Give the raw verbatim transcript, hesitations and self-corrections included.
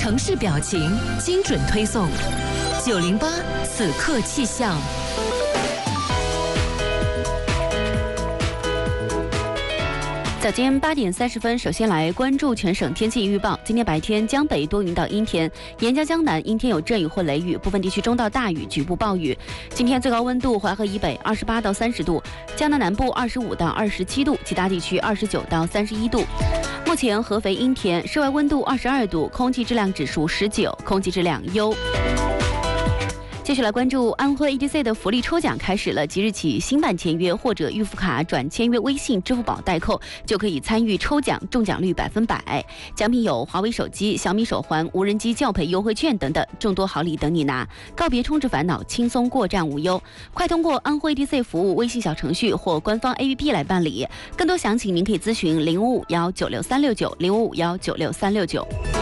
城市表情，精准推送。九零八此刻气象。 早间八点三十分，首先来关注全省天气预报。今天白天江北多云到阴天，沿江江南阴天有阵雨或雷雨，部分地区中到大雨，局部暴雨。今天最高温度淮河以北二十八到三十度，江南南部二十五到二十七度，其他地区二十九到三十一度。目前合肥阴天，室外温度二十二度，空气质量指数十九，空气质量优。继续来关注安徽 E D C 的福利抽奖开始了，即日起新办签约或者预付卡转签约微信、支付宝代扣，就可以参与抽奖，中奖率百分百。奖品有华为手机、小米手环、无人机教培优惠券等等，众多好礼等你拿。告别充值烦恼，轻松过站无忧。快通过安徽 E D C 服务微信小程序或官方 A P P 来办理。更多详情您可以咨询零五五幺九六三六九零五五幺九六三六九。